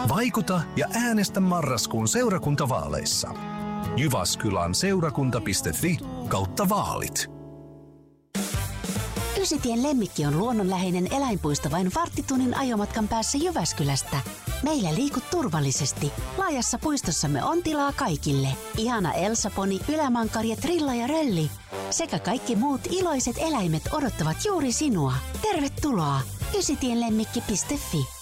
Vaikuta ja äänestä marraskuun seurakuntavaaleissa. Jyväskylän seurakunta.fi/vaalit. Ysitien Lemmikki on luonnonläheinen eläinpuisto vain varttitunnin ajomatkan päässä Jyväskylästä. Meillä liikut turvallisesti. Laajassa puistossamme on tilaa kaikille. Ihana Elsa-poni, ylämankari, trilla ja rölli sekä kaikki muut iloiset eläimet odottavat juuri sinua. Tervetuloa! Ysitienlemmikki.fi